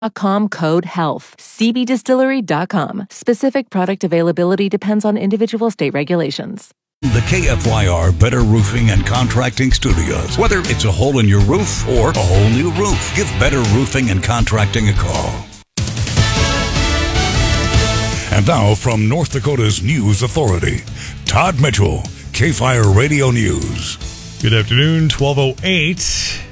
code HEALTH. CBDistillery.com. Specific product availability depends on individual state regulations. The KFYR Better Roofing and Contracting Studios. Whether it's a hole in your roof or a whole new roof, give Better Roofing and Contracting a call. And now from North Dakota's News Authority, Todd Mitchell, KFYR Radio News. Good afternoon, 12:08.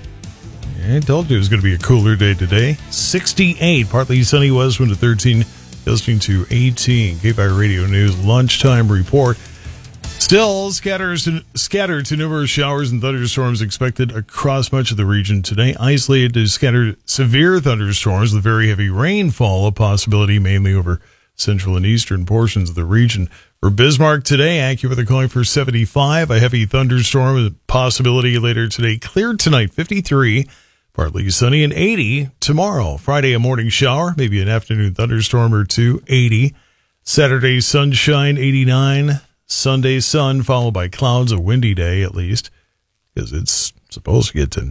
I told you it was going to be a cooler day today. 68, partly sunny, west wind to 13, gusting to 18. KFYR Radio News lunchtime report. Still scattered to numerous showers and thunderstorms expected across much of the region today. Isolated to scattered severe thunderstorms with very heavy rainfall, a possibility mainly over central and eastern portions of the region. For Bismarck today, AccuWeather calling for 75, a heavy thunderstorm with a possibility later today. Clear tonight, 53. Partly sunny and 80 tomorrow. Friday, a morning shower, maybe an afternoon thunderstorm or two, 80. Saturday, sunshine, 89. Sunday, sun, followed by clouds, a windy day at least, because it's supposed to get to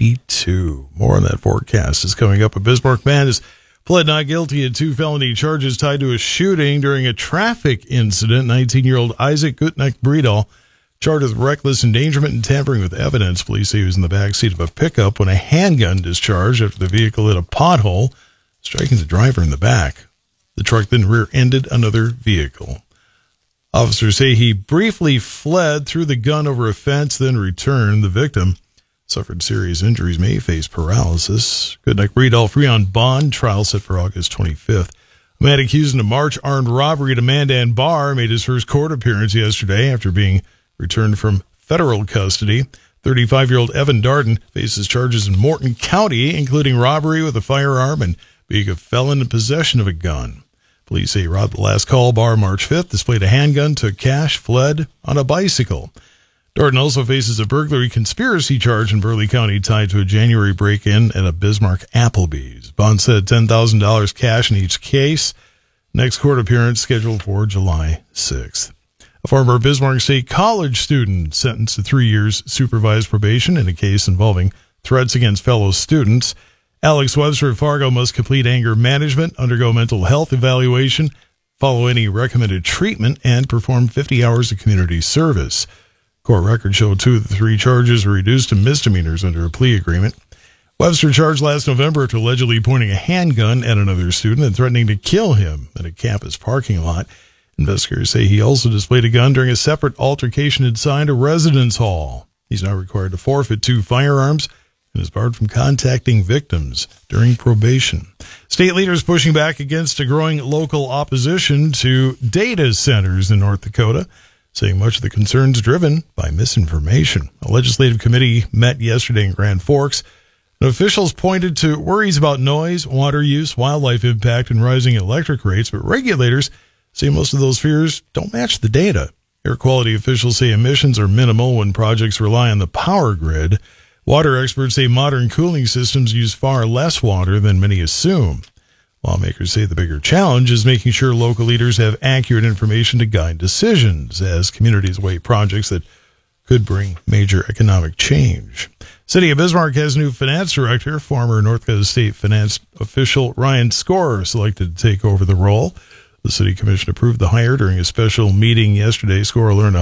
92. More on that forecast is coming up. A Bismarck man is pled not guilty of 2 felony charges tied to a shooting during a traffic incident. 19-year-old Isaac Gutnick-Bredahl charged with reckless endangerment and tampering with evidence. Police say he was in the backseat of a pickup when a handgun discharged after the vehicle hit a pothole, striking the driver in the back. The truck then rear-ended another vehicle. Officers say he briefly fled, threw the gun over a fence, then returned. The victim suffered serious injuries, may face paralysis. Gutnick-Bredahl free on bond, trial set for August 25th. A man accused in a March armed robbery at a Mandan bar made his first court appearance yesterday after being returned from federal custody. 35-year-old Evan Darden faces charges in Morton County, including robbery with a firearm and being a felon in possession of a gun. Police say he robbed the Last Call bar March 5th, displayed a handgun, took cash, fled on a bicycle. Darden also faces a burglary conspiracy charge in Burleigh County tied to a January break-in at a Bismarck Applebee's. Bond said $10,000 cash in each case. Next court appearance scheduled for July 6th. A former Bismarck State College student sentenced to 3 years supervised probation in a case involving threats against fellow students. Alex Webster of Fargo must complete anger management, undergo mental health evaluation, follow any recommended treatment, and perform 50 hours of community service. Court records show 2 of the 3 charges were reduced to misdemeanors under a plea agreement. Webster charged last November after allegedly pointing a handgun at another student and threatening to kill him in a campus parking lot. Investigators say he also displayed a gun during a separate altercation inside a residence hall. He's now required to forfeit 2 firearms and is barred from contacting victims during probation. State leaders pushing back against a growing local opposition to data centers in North Dakota, saying much of the concerns driven by misinformation. A legislative committee met yesterday in Grand Forks, and officials pointed to worries about noise, water use, wildlife impact, and rising electric rates, but regulators say most of those fears don't match the data. Air quality officials say emissions are minimal when projects rely on the power grid. Water experts say modern cooling systems use far less water than many assume. Lawmakers say the bigger challenge is making sure local leaders have accurate information to guide decisions as communities weigh projects that could bring major economic change. City of Bismarck has new finance director, former North Dakota State finance official Ryan Scorer selected to take over the role. The city commission approved the hire during a special meeting yesterday. Scorer earned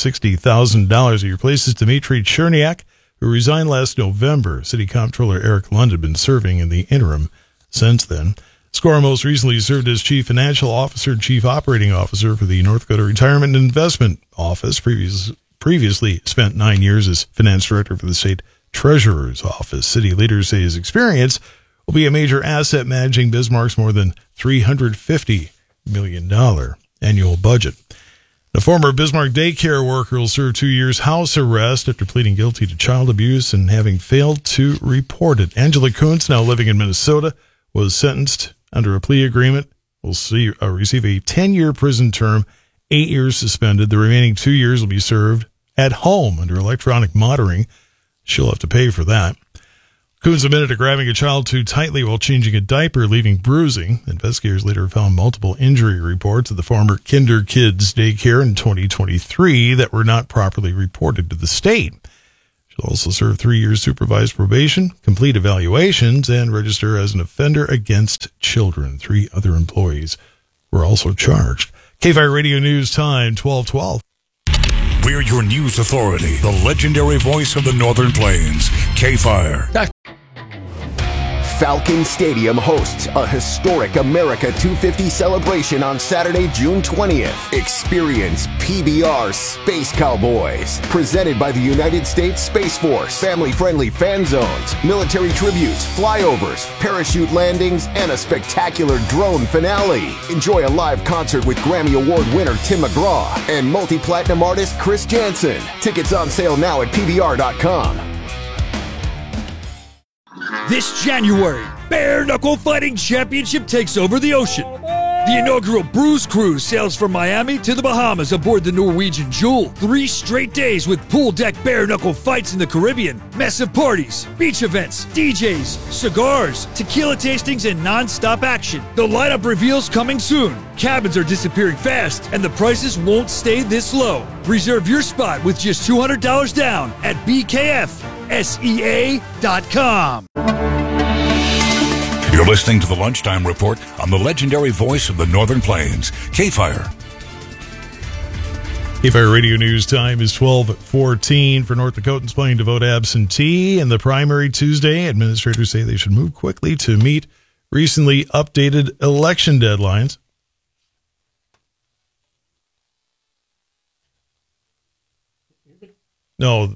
$160,000. He replaces Dmitry Cherniak, who resigned last November. City Comptroller Eric Lund had been serving in the interim since then. Scorer most recently served as Chief Financial Officer and Chief Operating Officer for the North Dakota Retirement and Investment Office. Previously spent 9 years as Finance Director for the State Treasurer's Office. City leaders say his experience will be a major asset managing Bismarck's more than $350 million annual budget. The former Bismarck daycare worker will serve 2 years house arrest after pleading guilty to child abuse and having failed to report it. Angela Kuntz, now living in Minnesota, was sentenced under a plea agreement. Will receive a 10-year prison term, 8 years suspended. The remaining 2 years will be served at home under electronic monitoring. She'll have to pay for that. Kuntz admitted to grabbing a child too tightly while changing a diaper, leaving bruising. Investigators later found multiple injury reports at the former Kinder Kids daycare in 2023 that were not properly reported to the state. She She'll also serve 3 years supervised probation, complete evaluations, and register as an offender against children. 3 other employees were also charged. KFIR Radio News Time, 12:12. We're your news authority, the legendary voice of the Northern Plains, KFIR. Falcon Stadium hosts a historic America 250 celebration on Saturday, June 20th. Experience PBR Space Cowboys, presented by the United States Space Force. Family-friendly fan zones, military tributes, flyovers, parachute landings, and a spectacular drone finale. Enjoy a live concert with Grammy Award winner Tim McGraw and multi-platinum artist Chris Jansen. Tickets on sale now at PBR.com. This January, Bare Knuckle Fighting Championship takes over the ocean. The inaugural Bruise Cruise sails from Miami to the Bahamas aboard the Norwegian Jewel. 3 straight days with pool deck bare knuckle fights in the Caribbean, massive parties, beach events, DJs, cigars, tequila tastings, and non-stop action. The lineup reveals coming soon. Cabins are disappearing fast, and the prices won't stay this low. Reserve your spot with just $200 down at BKFSEA.com. You're listening to the Lunchtime Report on the legendary voice of the Northern Plains, KFIR. KFIR Radio News Time is 12:14 for North Dakotans planning to vote absentee in the primary Tuesday. Administrators say they should move quickly to meet recently updated election deadlines. No.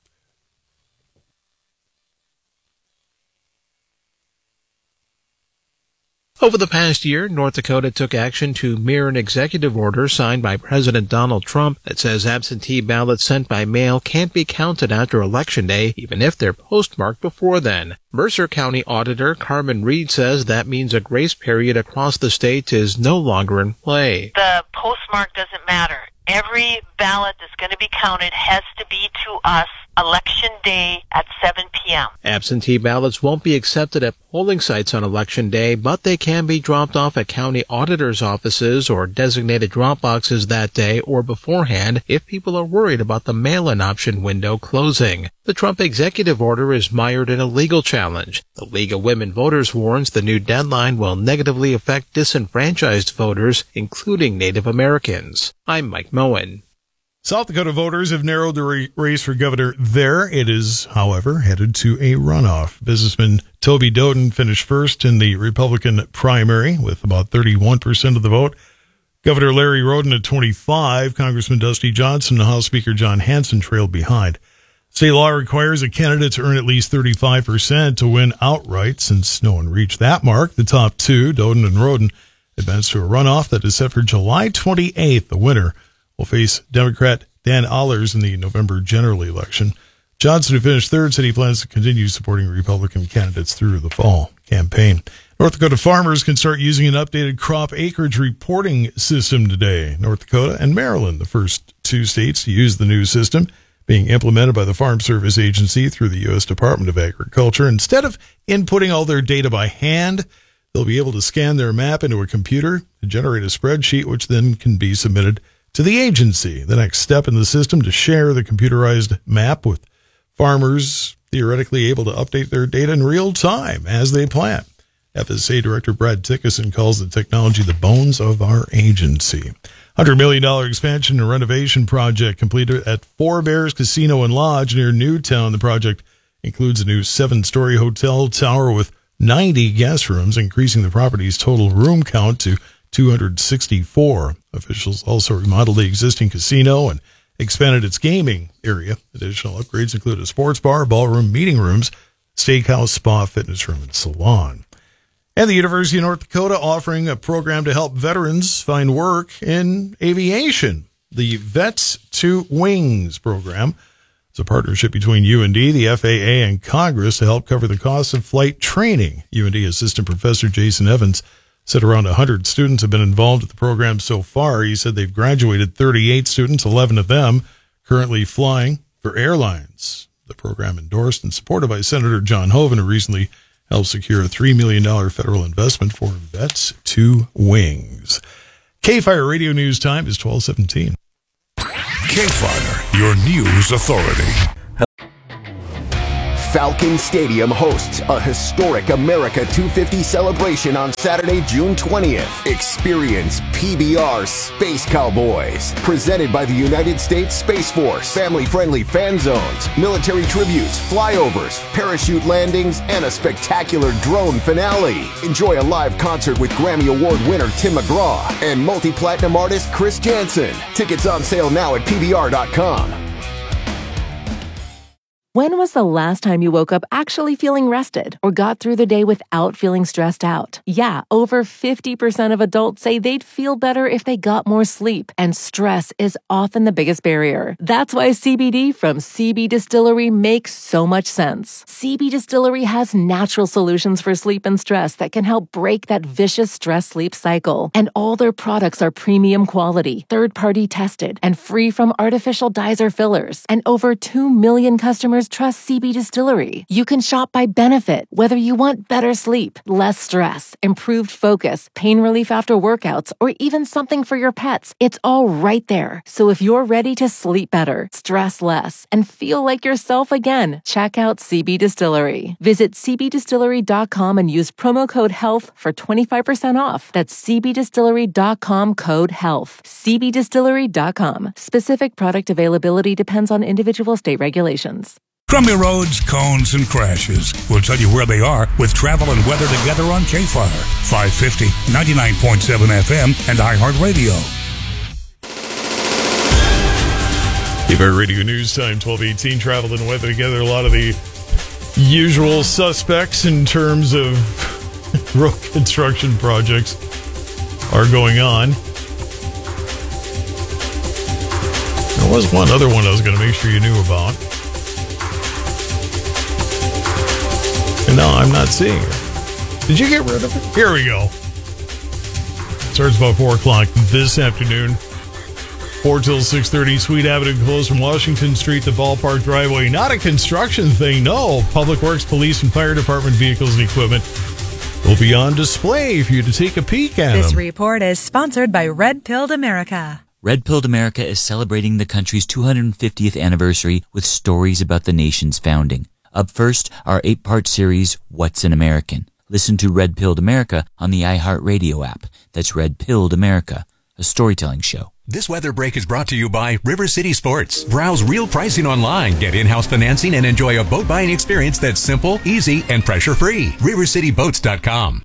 Over the past year, North Dakota took action to mirror an executive order signed by President Donald Trump that says absentee ballots sent by mail can't be counted after Election Day, even if they're postmarked before then. Mercer County Auditor Carmen Reed says that means a grace period across the state is no longer in play. The postmark doesn't matter. Every ballot that's going to be counted has to be to us Election Day at 7 p.m. Absentee ballots won't be accepted at polling sites on Election Day, but they can be dropped off at county auditors' offices or designated drop boxes that day or beforehand if people are worried about the mail-in option window closing. The Trump executive order is mired in a legal challenge. The League of Women Voters warns the new deadline will negatively affect disenfranchised voters, including Native Americans. I'm Mike Moen. South Dakota voters have narrowed the race for governor there. It is, however, headed to a runoff. Businessman Toby Doden finished first in the Republican primary with about 31% of the vote. Governor Larry Roden at 25%. Congressman Dusty Johnson and House Speaker John Hanson trailed behind. State law requires a candidate to earn at least 35% to win outright. Since no one reached that mark, the top two, Doden and Roden, advanced to a runoff that is set for July 28th. The winner will face Democrat Dan Allers in the November general election. Johnson, who finished third, said he plans to continue supporting Republican candidates through the fall campaign. North Dakota farmers can start using an updated crop acreage reporting system today. North Dakota and Maryland, the first 2 states to use the new system, being implemented by the Farm Service Agency through the U.S. Department of Agriculture. Instead of inputting all their data by hand, they'll be able to scan their map into a computer to generate a spreadsheet, which then can be submitted to the agency. The next step in the system to share the computerized map with farmers theoretically able to update their data in real time as they plant. FSA Director Brad Tickerson calls the technology the bones of our agency. $100 million expansion and renovation project completed at Four Bears Casino and Lodge near Newtown. The project includes a new 7-story hotel tower with 90 guest rooms, increasing the property's total room count to 264. Officials also remodeled the existing casino and expanded its gaming area. Additional upgrades include a sports bar, ballroom, meeting rooms, steakhouse, spa, fitness room, and salon. And the University of North Dakota offering a program to help veterans find work in aviation. The Vets to Wings program is a partnership between UND, the FAA, and Congress to help cover the cost of flight training. UND Assistant Professor Jason Evans said around 100 students have been involved with the program so far. He said they've graduated 38 students, 11 of them currently flying for airlines. The program endorsed and supported by Senator John Hoeven, who recently helped secure a $3 million federal investment for Vets to Wings. KFIR Radio News Time is 12:17. KFIR, your news authority. Falcon Stadium hosts a historic America 250 celebration on Saturday, June 20th. Experience PBR Space Cowboys, presented by the United States Space Force. Family-friendly fan zones, military tributes, flyovers, parachute landings, and a spectacular drone finale. Enjoy a live concert with Grammy Award winner Tim McGraw and multi-platinum artist Chris Jansen. Tickets on sale now at PBR.com. When was the last time you woke up actually feeling rested or got through the day without feeling stressed out? Yeah, over 50% of adults say they'd feel better if they got more sleep, and stress is often the biggest barrier. That's why CBD from CB Distillery makes so much sense. CB Distillery has natural solutions for sleep and stress that can help break that vicious stress-sleep cycle. And all their products are premium quality, third-party tested, and free from artificial dyes or fillers. And over 2 million customers trust CB Distillery. You can shop by benefit, whether you want better sleep, less stress, improved focus, pain relief after workouts, or even something for your pets. It's all right there. So if you're ready to sleep better, stress less, and feel like yourself again, check out CB Distillery. Visit cbdistillery.com and use promo code HEALTH for 25% off. That's cbdistillery.com, code HEALTH. cbdistillery.com. Specific product availability depends on individual state regulations. Crummy roads, cones, and crashes. We'll tell you where they are with travel and weather together on K-Fire. 550, 99.7 FM, and iHeartRadio. K-Fire Radio News Time, 12:18. Travel and weather together. A lot of the usual suspects in terms of road construction projects are going on. There was one other one I was going to make sure you knew about. And no, I'm not seeing her. Did you get rid of it? Here we go. Starts about 4 o'clock this afternoon. 4 till 6:30. Sweet Avenue closed from Washington Street to Ballpark Driveway. Not a construction thing, no. Public Works, Police, and Fire Department vehicles and equipment will be on display for you to take a peek at This them. report is sponsored by Red Pilled America. Red Pilled America is celebrating the country's 250th anniversary with stories about the nation's founding. Up first, our 8-part series, What's an American? Listen to Red Pilled America on the iHeartRadio app. That's Red Pilled America, a storytelling show. This weather break is brought to you by River City Sports. Browse real pricing online, get in-house financing, and enjoy a boat buying experience that's simple, easy, and pressure-free. RiverCityBoats.com.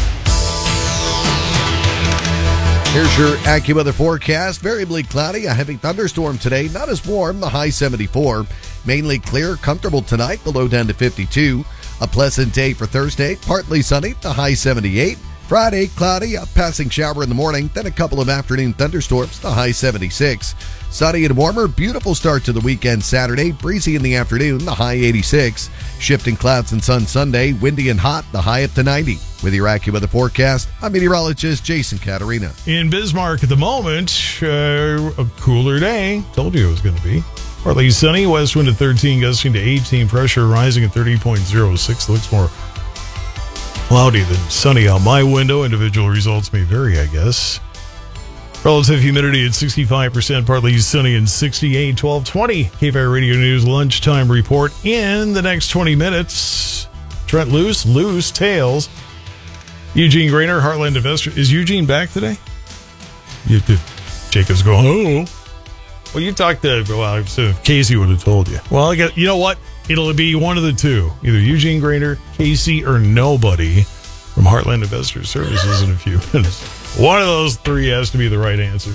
Here's your AccuWeather forecast. Variably cloudy, a heavy thunderstorm today. Not as warm, the high 74. Mainly clear, comfortable tonight, the low down to 52. A pleasant day for Thursday, partly sunny, the high 78. Friday, cloudy, a passing shower in the morning, then a couple of afternoon thunderstorms, the high 76. Sunny and warmer, beautiful start to the weekend Saturday, breezy in the afternoon, the high 86. Shifting clouds and sun Sunday, windy and hot, the high up to 90. With your AccuWeather forecast, I'm meteorologist Jason Caterina. In Bismarck at the moment, a cooler day. Told you it was going to be. Partly sunny, west wind at 13, gusting to 18, pressure rising at 30.06. Looks more cloudy than sunny out my window. Individual results may vary, I guess. Relative humidity at 65%, partly sunny and 68, 12:20. K-Fire Radio News lunchtime report in the next 20 minutes. Trent Loose Tails. Eugene Grainer, Heartland Investor. Is Eugene back today? Jacob's going, oh. Well, you talked to, if Casey would have told you. Well, you know what? It'll be one of the two. Either Eugene Grainer, Casey, or nobody from Heartland Investor Services in a few minutes. One of those three has to be the right answer.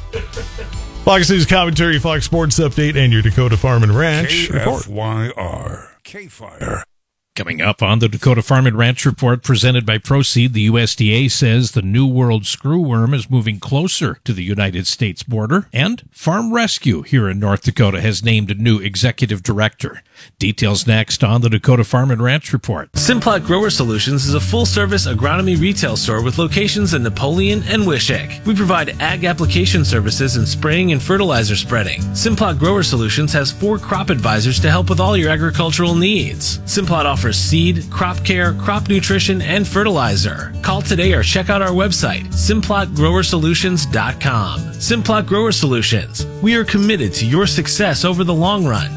Fox News commentary, Fox Sports update, and your Dakota Farm and Ranch report. KFYR. K-Fire. Coming up on the Dakota Farm and Ranch Report presented by Proseed, the USDA says the New World screwworm is moving closer to the United States border, and Farm Rescue here in North Dakota has named a new executive director. Details next on the Dakota Farm and Ranch Report. Simplot Grower Solutions is a full-service agronomy retail store with locations in Napoleon and Wishick. We provide ag application services in spraying and fertilizer spreading. Simplot Grower Solutions has 4 crop advisors to help with all your agricultural needs. Simplot offers seed, crop care, crop nutrition, and fertilizer. Call today or check out our website, simplotgrowersolutions.com. Simplot Grower Solutions. We are committed to your success over the long run.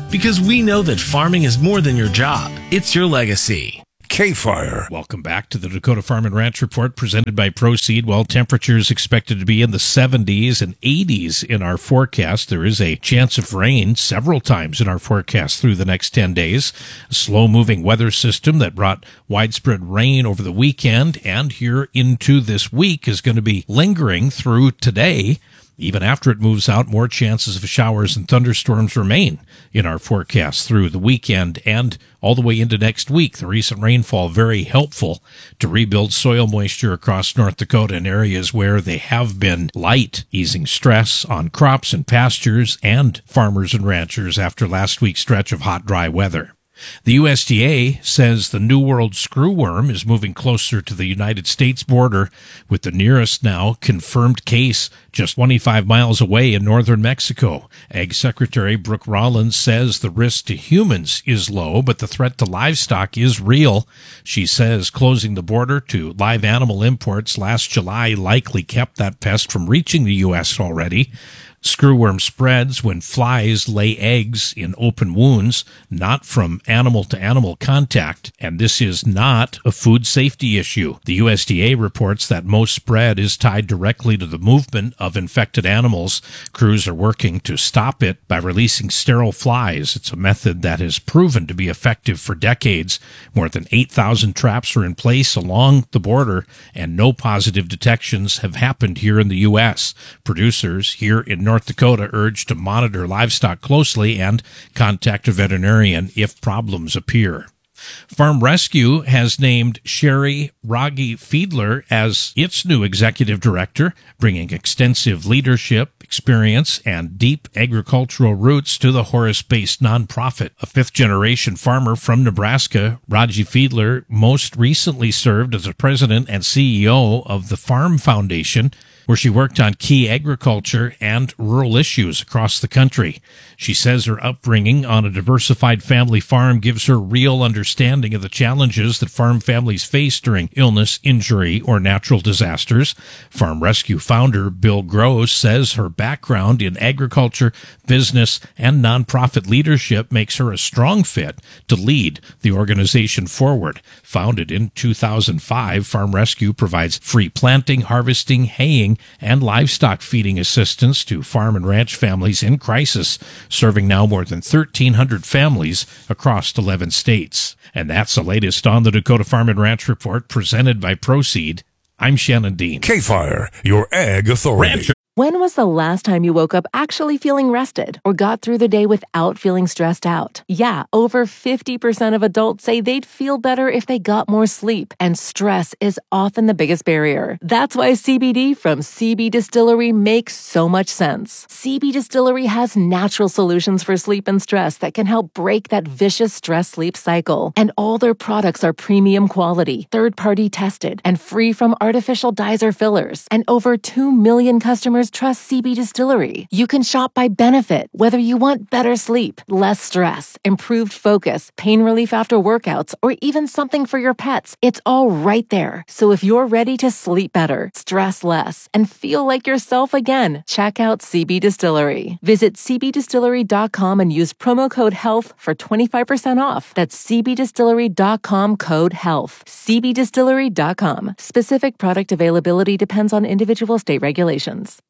Because we know that farming is more than your job. It's your legacy. K-Fire. Welcome back to the Dakota Farm and Ranch Report presented by Proseed. Well, temperatures expected to be in the 70s and 80s in our forecast. There is a chance of rain several times in our forecast through the next 10 days. A slow-moving weather system that brought widespread rain over the weekend and here into this week is going to be lingering through today. Even after it moves out, more chances of showers and thunderstorms remain in our forecast through the weekend and all the way into next week. The recent rainfall very helpful to rebuild soil moisture across North Dakota in areas where they have been light, easing stress on crops and pastures and farmers and ranchers after last week's stretch of hot, dry weather. The USDA says the New World screwworm is moving closer to the United States border, with the nearest now confirmed case just 25 miles away in northern Mexico. Ag Secretary Brooke Rollins says the risk to humans is low, but the threat to livestock is real. She says closing the border to live animal imports last July likely kept that pest from reaching the U.S. already. Screwworm spreads when flies lay eggs in open wounds, not from animal-to-animal contact, and this is not a food safety issue. The USDA reports that most spread is tied directly to the movement of infected animals. Crews are working to stop it by releasing sterile flies. It's a method that has proven to be effective for decades. More than 8,000 traps are in place along the border, and no positive detections have happened here in the U.S. Producers here in North Dakota urged to monitor livestock closely and contact a veterinarian if problems appear. Farm Rescue has named Sherry Raggi Fiedler as its new executive director, bringing extensive leadership, experience, and deep agricultural roots to the Horace-based nonprofit. A fifth-generation farmer from Nebraska, Raggi Fiedler most recently served as the president and CEO of the Farm Foundation, where she worked on key agriculture and rural issues across the country. She says her upbringing on a diversified family farm gives her real understanding of the challenges that farm families face during illness, injury, or natural disasters. Farm Rescue founder Bill Gross says her background in agriculture, business, and nonprofit leadership makes her a strong fit to lead the organization forward. Founded in 2005, Farm Rescue provides free planting, harvesting, haying, and livestock feeding assistance to farm and ranch families in crisis, serving now more than 1,300 families across 11 states. And that's the latest on the Dakota Farm and Ranch Report presented by Proseed. I'm Shannon Dean. K-Fire, your ag authority. When was the last time you woke up actually feeling rested or got through the day without feeling stressed out? Yeah, over 50% of adults say they'd feel better if they got more sleep, and stress is often the biggest barrier. That's why CBD from CB Distillery makes so much sense. CB Distillery has natural solutions for sleep and stress that can help break that vicious stress-sleep cycle. And all their products are premium quality, third-party tested, and free from artificial dyes or fillers. And over 2 million customers trust CB Distillery. You can shop by benefit, whether you want better sleep, less stress, improved focus, pain relief after workouts, or even something for your pets. It's all right there. So if you're ready to sleep better, stress less, and feel like yourself again, check out CB Distillery. Visit cbdistillery.com and use promo code HEALTH for 25% off. That's cbdistillery.com code HEALTH. cbdistillery.com. Specific product availability depends on individual state regulations.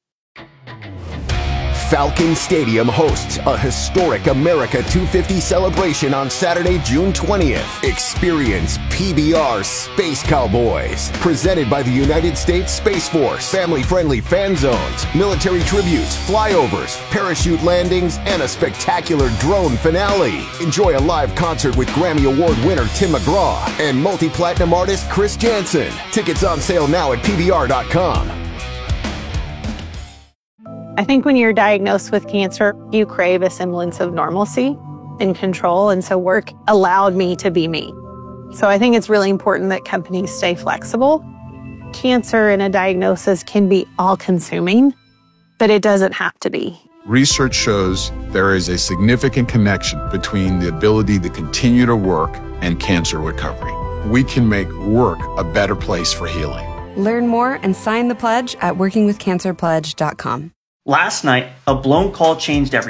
Falcon Stadium hosts a historic America 250 celebration on Saturday, June 20th. Experience PBR Space Cowboys, presented by the United States Space Force. Family-friendly fan zones, military tributes, flyovers, parachute landings, and a spectacular drone finale. Enjoy a live concert with Grammy Award winner Tim McGraw and multi-platinum artist Chris Jansen. Tickets on sale now at PBR.com. I think when you're diagnosed with cancer, you crave a semblance of normalcy and control, and so work allowed me to be me. So I think it's really important that companies stay flexible. Cancer and a diagnosis can be all-consuming, but it doesn't have to be. Research shows there is a significant connection between the ability to continue to work and cancer recovery. We can make work a better place for healing. Learn more and sign the pledge at workingwithcancerpledge.com. Last night, a blown call changed everything.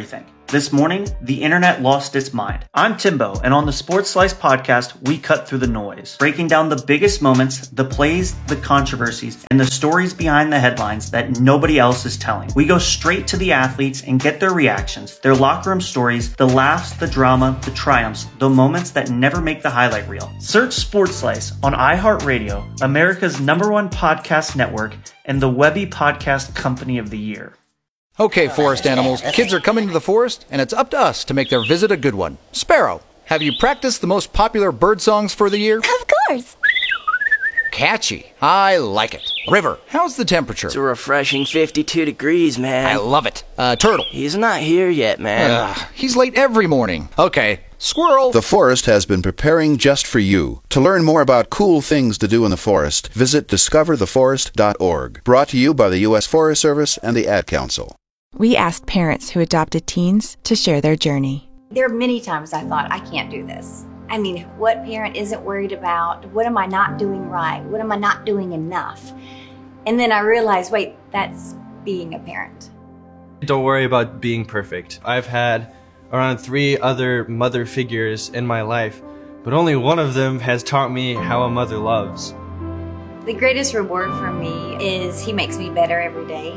This morning, the internet lost its mind. I'm Timbo, and on the Sports Slice podcast, we cut through the noise, breaking down the biggest moments, the plays, the controversies, and the stories behind the headlines that nobody else is telling. We go straight to the athletes and get their reactions, their locker room stories, the laughs, the drama, the triumphs, the moments that never make the highlight reel. Search Sports Slice on iHeartRadio, America's #1 podcast network, and the Webby Podcast Company of the Year. Okay, forest animals, kids are coming to the forest, and it's up to us to make their visit a good one. Sparrow, have you practiced the most popular bird songs for the year? Of course. Catchy. I like it. River, how's the temperature? It's a refreshing 52 degrees, man. I love it. Turtle. He's not here yet, man. He's late every morning. Okay. Squirrel. The forest has been preparing just for you. To learn more about cool things to do in the forest, visit discovertheforest.org. Brought to you by the U.S. Forest Service and the Ad Council. We asked parents who adopted teens to share their journey. There are many times I thought, I can't do this. I mean, what parent isn't worried about? What am I not doing right? What am I not doing enough? And then I realized, wait, that's being a parent. Don't worry about being perfect. I've had around 3 other mother figures in my life, but only one of them has taught me how a mother loves. The greatest reward for me is he makes me better every day.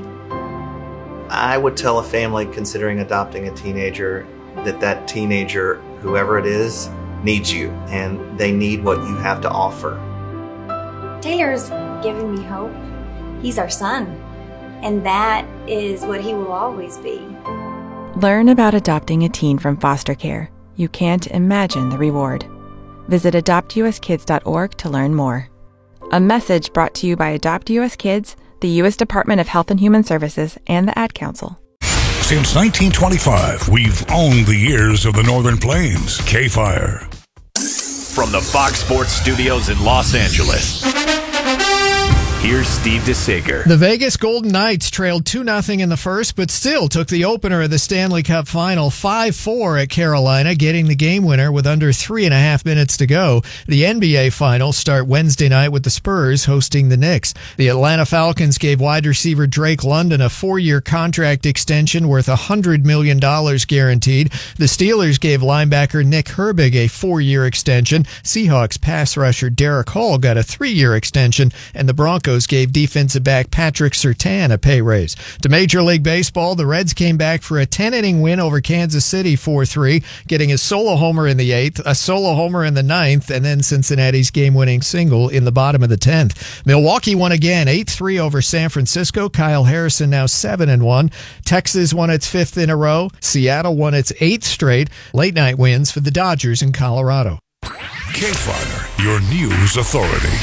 I would tell a family considering adopting a teenager that teenager, whoever it is, needs you, and they need what you have to offer. Taylor's giving me hope. He's our son, and that is what he will always be. Learn about adopting a teen from foster care. You can't imagine the reward. Visit adoptuskids.org to learn more. A message brought to you by Adopt US Kids, the U.S. Department of Health and Human Services, and the Ad Council. Since 1925, we've owned the ears of the Northern Plains. K-Fire. From the Fox Sports Studios in Los Angeles, here's Steve DeSager. The Vegas Golden Knights trailed 2-0 in the first, but still took the opener of the Stanley Cup Final 5-4 at Carolina, getting the game winner with under 3.5 minutes to go. The NBA Finals start Wednesday night with the Spurs hosting the Knicks. The Atlanta Falcons gave wide receiver Drake London a 4-year contract extension worth $100 million guaranteed. The Steelers gave linebacker Nick Herbig a 4-year extension. Seahawks pass rusher Derek Hall got a 3-year extension, and the Broncos gave defensive back Patrick Surtain a pay raise. To Major League Baseball, the Reds came back for a 10-inning win over Kansas City 4-3, getting a solo homer in the 8th, a solo homer in the 9th, and then Cincinnati's game-winning single in the bottom of the 10th. Milwaukee won again, 8-3 over San Francisco. Kyle Harrison now 7-1. Texas won its 5th in a row. Seattle won its 8th straight. Late-night wins for the Dodgers in Colorado. K-Fire, your news authority.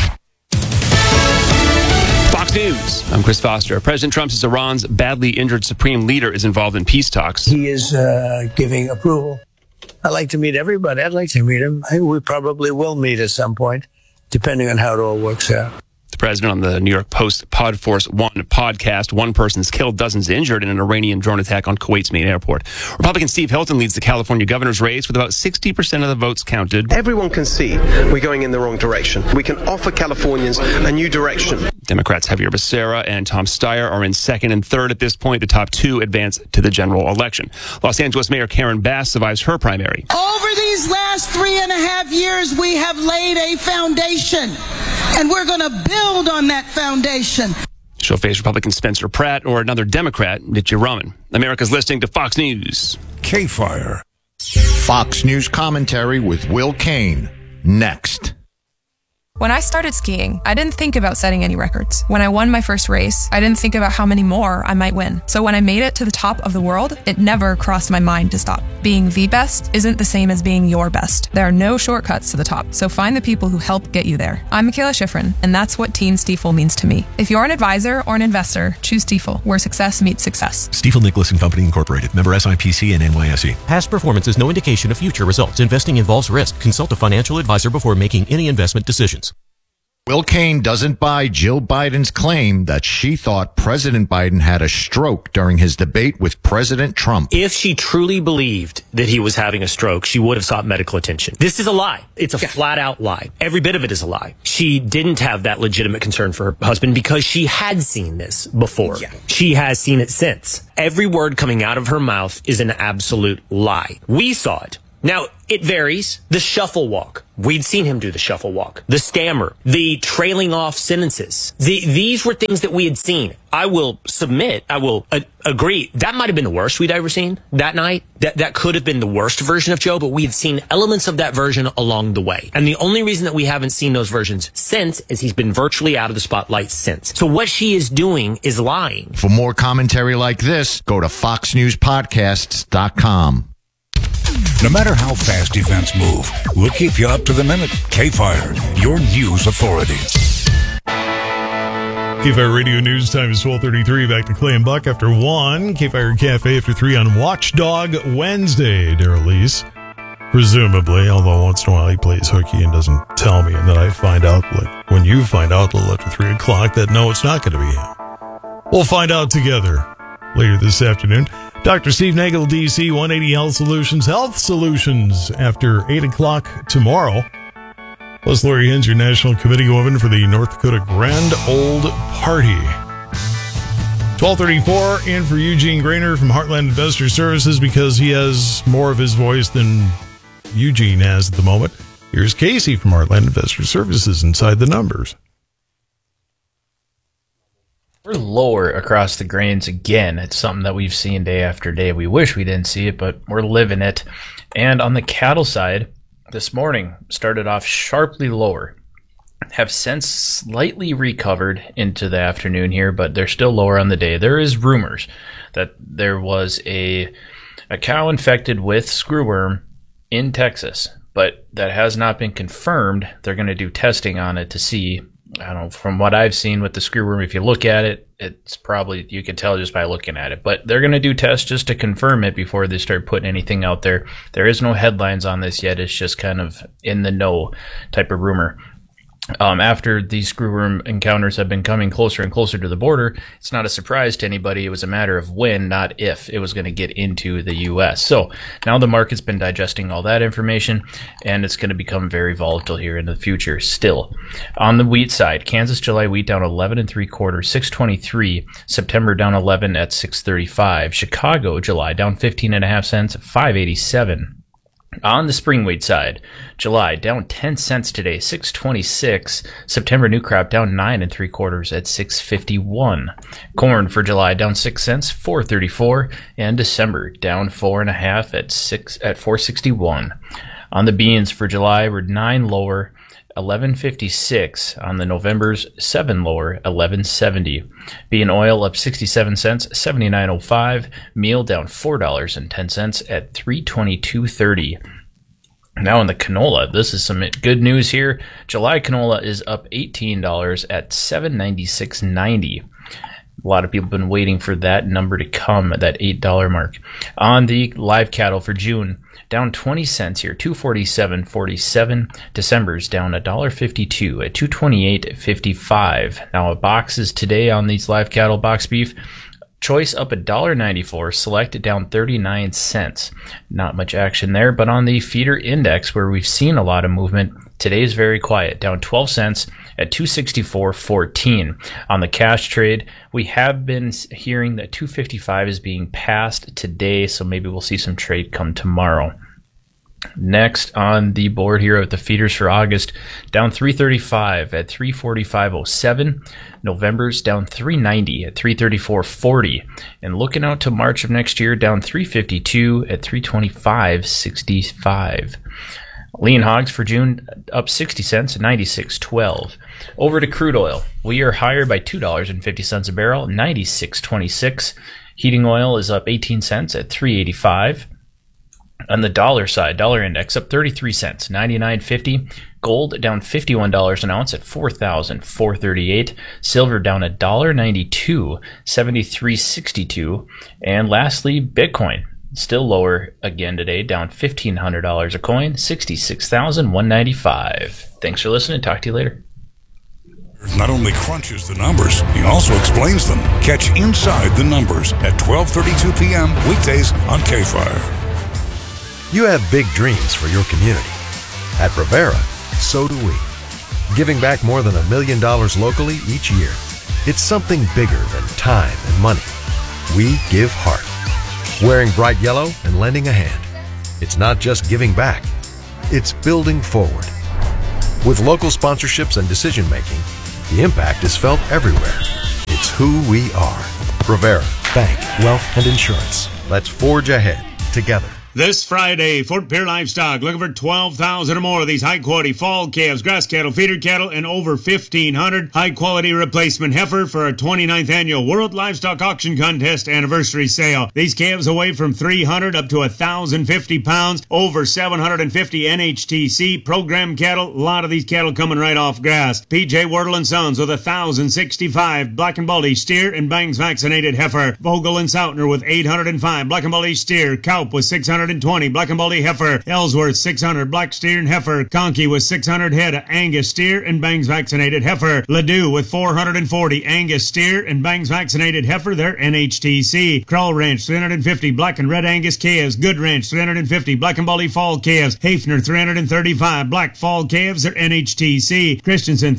Fox News. I'm Chris Foster. President Trump says Iran's badly injured supreme leader is involved in peace talks. He is giving approval. I'd like to meet everybody. I'd like to meet him. We probably will meet at some point, depending on how it all works out. The president on the New York Post Podforce One podcast. One person's killed, dozens injured in an Iranian drone attack on Kuwait's main airport. Republican Steve Hilton leads the California governor's race with about 60% of the votes counted. Everyone can see we're going in the wrong direction. We can offer Californians a new direction. Democrats Javier Becerra and Tom Steyer are in second and third at this point. The top two advance to the general election. Los Angeles Mayor Karen Bass survives her primary. Over these last 3.5 years, we have laid a foundation, and we're going to build on that foundation. She'll face Republican Spencer Pratt or another Democrat, Mitch Roman. America's listening to Fox News. K-Fire. Fox News commentary with Will Kane. Next. When I started skiing, I didn't think about setting any records. When I won my first race, I didn't think about how many more I might win. So when I made it to the top of the world, it never crossed my mind to stop. Being the best isn't the same as being your best. There are no shortcuts to the top, so find the people who help get you there. I'm Michaela Schifrin, and that's what Team Stiefel means to me. If you're an advisor or an investor, choose Stiefel, where success meets success. Stiefel Nicholas and Company Incorporated, member SIPC and NYSE. Past performance is no indication of future results. Investing involves risk. Consult a financial advisor before making any investment decisions. Will Cain doesn't buy Jill Biden's claim that she thought President Biden had a stroke during his debate with President Trump. If she truly believed that he was having a stroke, she would have sought medical attention. This is a lie. It's a flat out lie. Every bit of it is a lie. She didn't have that legitimate concern for her husband because she had seen this before. Yeah. She has seen it since. Every word coming out of her mouth is an absolute lie. We saw it. Now, it varies. The shuffle walk. We'd seen him do the shuffle walk. The stammer. The trailing off sentences. These were things that we had seen. I will submit, I will agree, that might have been the worst we'd ever seen that night. That could have been the worst version of Joe, but we had seen elements of that version along the way. And the only reason that we haven't seen those versions since is he's been virtually out of the spotlight since. So what she is doing is lying. For more commentary like this, go to foxnewspodcasts.com. No matter how fast events move, we'll keep you up to the minute. K-Fire, your news authority. K-Fire Radio News time is 12:33. Back to Clay and Buck after 1. K-Fire Cafe after 3 on Watchdog Wednesday. Daryl Lease, presumably, although once in a while he plays hooky and doesn't tell me, and then I find out, like when you find out a little after 3 o'clock, that no, it's not going to be him. We'll find out together later this afternoon. Dr. Steve Nagel, DC, 180 Health Solutions, after 8 o'clock tomorrow. Plus, Lori Hinz, your National Committee woman for the North Dakota Grand Old Party. 12:34, in for Eugene Grainer from Heartland Investor Services because he has more of his voice than Eugene has at the moment. Here's Casey from Heartland Investor Services inside the numbers. We're lower across the grains again. It's something that we've seen day after day. We wish we didn't see it, but we're living it. And on the cattle side, this morning started off sharply lower. Have since slightly recovered into the afternoon here, but they're still lower on the day. There is rumors that there was a cow infected with screwworm in Texas, but that has not been confirmed. They're going to do testing on it to see. I don't know, from what I've seen with the screwworm, if you look at it, it's probably, you can tell just by looking at it. But they're going to do tests just to confirm it before they start putting anything out there. There is no headlines on this yet. It's just kind of in the know type of rumor. After these screwworm encounters have been coming closer and closer to the border, it's not a surprise to anybody. It was a matter of when, not if, it was going to get into the U.S. So now the market's been digesting all that information, and it's going to become very volatile here in the future still. On the wheat side, Kansas July wheat down 11 3/4, 623. September down 11 at 635. Chicago July down 15.5 cents, 587. On the spring wheat side, July down 10 cents today, 626. September new crop down 9 3/4 at 651. Corn for July down 6 cents, 434, and December down 4.5 at 461. On the beans for July, we're 9 lower, 11.56. On the November's, 7 lower, 11.70. Bean oil up 67 cents, 79.05. Meal down $4.10 at 322.30. Now in the canola, this is some good news here. July canola is up $18 at $796.90. A lot of people have been waiting for that number to come at that $8 mark. On the live cattle for June, down 20 cents here, 247.47. December's down $1.52 at 228.55. Now a boxes today on these live cattle box beef. Choice up $1.94, select down 39 cents. Not much action there, but on the feeder index where we've seen a lot of movement, today's very quiet, down 12 cents at 264.14. On the cash trade, we have been hearing that 255 is being passed today, so maybe we'll see some trade come tomorrow. Next on the board here at the feeders for August, down 335 at 345.07. November's down 390 at 334.40. And looking out to March of next year, down 352 at 325.65. Lean hogs for June up 60 cents at 96.12. Over to crude oil. We are higher by $2.50 a barrel, 96.26. Heating oil is up 18 cents at 3.85. On the dollar side, dollar index up 33 cents, 99.50. Gold down $51 an ounce at 4,438. Silver down $1.92, 73.62. And lastly, Bitcoin still lower again today, down $1,500 a coin, 66,195. Thanks for listening. Talk to you later. Not only crunches the numbers, he also explains them. Catch Inside the Numbers at 12:32 p.m. weekdays on K-Fire. You have big dreams for your community. At Rivera, so do we. Giving back more than $1 million locally each year. It's something bigger than time and money. We give heart. Wearing bright yellow and lending a hand. It's not just giving back. It's building forward. With local sponsorships and decision-making, the impact is felt everywhere. It's who we are. Rivera, bank, wealth, and insurance. Let's forge ahead together. This Friday, Fort Pierre Livestock looking for 12,000 or more of these high-quality fall calves, grass cattle, feeder cattle, and over 1,500 high-quality replacement heifer for our 29th annual World Livestock Auction Contest anniversary sale. These calves weigh from 300 up to 1,050 pounds, over 750 NHTC program cattle. A lot of these cattle coming right off grass. PJ Wardle & Sons with 1,065 black and baldy steer and bangs vaccinated heifer. Vogel and Sautner with 805 black and baldy steer. Kaup with 620 black and baldy heifer. Ellsworth 600 black steer and heifer. Conkey with 600 head of Angus steer and bangs vaccinated heifer. Ladue with 440 Angus steer and bangs vaccinated heifer. They're NHTC. Krull Ranch 350 black and red Angus calves. Good Ranch 350 black and baldy fall calves. Hafner 335 black fall calves. They're NHTC. Christensen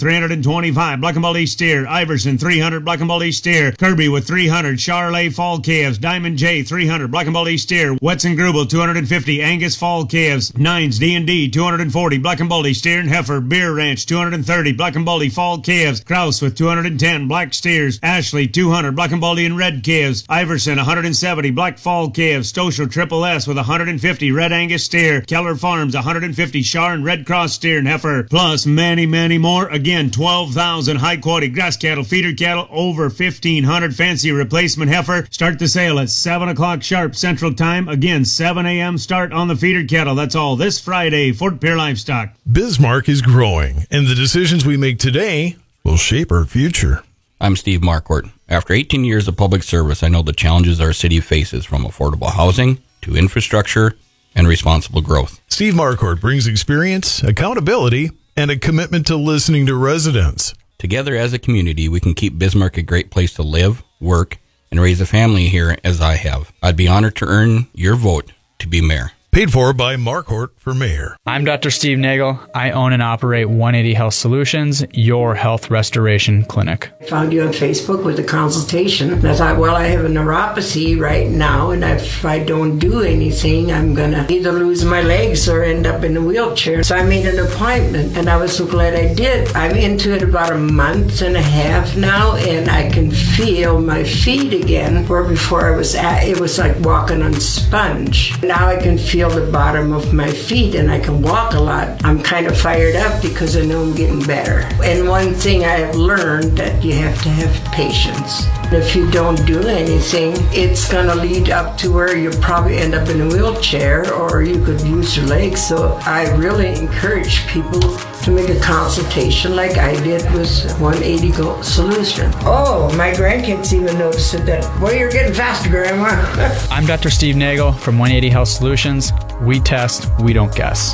325 black and baldy steer. Iverson 300 black and baldy steer. Kirby with 300 Charolais fall calves. Diamond J 300 black and baldy steer. Wetson Grubel 250 Angus fall calves. Nines D&D 240 black and baldy steer and heifer. Beer Ranch 230 black and baldy fall calves. Kraus with 210 black steers. Ashley 200 black and baldy and red calves. Iverson 170 black fall calves. Stoschel Triple S with 150 red Angus steer. Keller Farms 150 Char and red cross steer and heifer. Plus many, many more. Again, 12,000 high quality grass cattle, feeder cattle, over 1,500 fancy replacement heifer. Start the sale at 7 o'clock sharp Central Time. Again, 7 a.m. start on the feeder cattle. That's all this Friday, Fort Pierre Livestock. Bismarck is growing, and the decisions we make today will shape our future. I'm Steve Marquardt. After 18 years of public service, I know the challenges our city faces, from affordable housing to infrastructure and responsible growth. Steve Marquardt brings experience, accountability, and a commitment to listening to residents. Together as a community, we can keep Bismarck a great place to live, work, and raise a family here as I have. I'd be honored to earn your vote to be mayor. Paid for by Marquardt for mayor. I'm Dr. Steve Nagel. I own and operate 180 Health Solutions, your health restoration clinic. I found you on Facebook with a consultation. And I thought, well, I have a neuropathy right now, and if I don't do anything, I'm going to either lose my legs or end up in a wheelchair. So I made an appointment, and I was so glad I did. I'm into it about a month and a half now, and I can feel my feet again, where before it was like walking on sponge. Now I can feel the bottom of my feet and I can walk a lot. I'm kind of fired up because I know I'm getting better. And one thing I have learned, that you have to have patience. If you don't do anything, it's going to lead up to where you probably end up in a wheelchair, or you could use your legs. So I really encourage people to make a consultation like I did with 180 Solution. Oh, my grandkids even noticed it, that, well, you're getting faster, Grandma. I'm Dr. Steve Nagel from 180 Health Solutions. We test, we don't guess.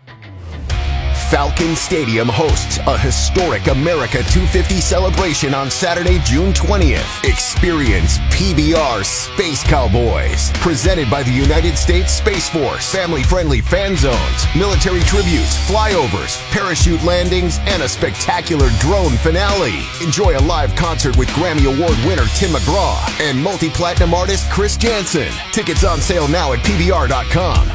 Falcon Stadium hosts a historic America 250 celebration on Saturday, June 20th. Experience PBR Space Cowboys, presented by the United States Space Force. Family-friendly fan zones, military tributes, flyovers, parachute landings, and a spectacular drone finale. Enjoy a live concert with Grammy Award winner Tim McGraw and multi-platinum artist Chris Jansen. Tickets on sale now at PBR.com.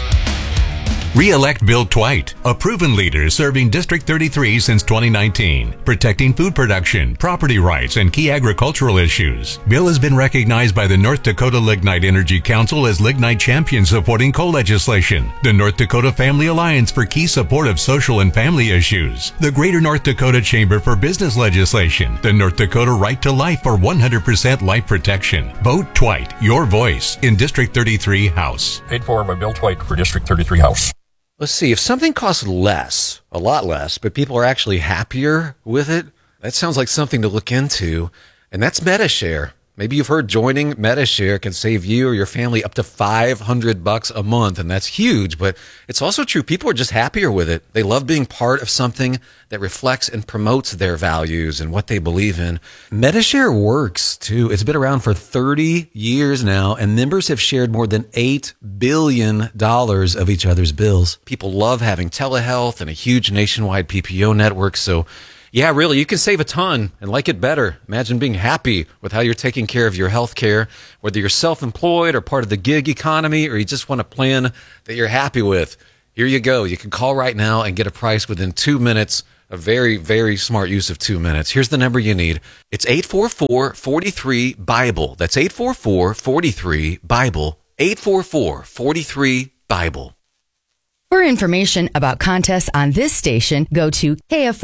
Re-elect Bill Twite, a proven leader serving District 33 since 2019, protecting food production, property rights, and key agricultural issues. Bill has been recognized by the North Dakota Lignite Energy Council as Lignite Champion supporting coal legislation, the North Dakota Family Alliance for key support of social and family issues, the Greater North Dakota Chamber for business legislation, the North Dakota Right to Life for 100% life protection. Vote Twite, your voice, in District 33 House. Paid for by Bill Twite for District 33 House. Let's see, if something costs less, a lot less, but people are actually happier with it, that sounds like something to look into, and that's MediShare. Maybe you've heard joining MediShare can save you or your family up to $500 a month, and that's huge, but it's also true. People are just happier with it. They love being part of something that reflects and promotes their values and what they believe in. MediShare works, too. It's been around for 30 years now, and members have shared more than $8 billion of each other's bills. People love having telehealth and a huge nationwide PPO network, so yeah, really, you can save a ton and like it better. Imagine being happy with how you're taking care of your health care, whether you're self-employed or part of the gig economy, or you just want a plan that you're happy with. Here you go. You can call right now and get a price within 2 minutes. A very, very smart use of 2 minutes. Here's the number you need. It's 844-43-BIBLE. That's 844-43-BIBLE. 844-43-BIBLE. For information about contests on this station, go to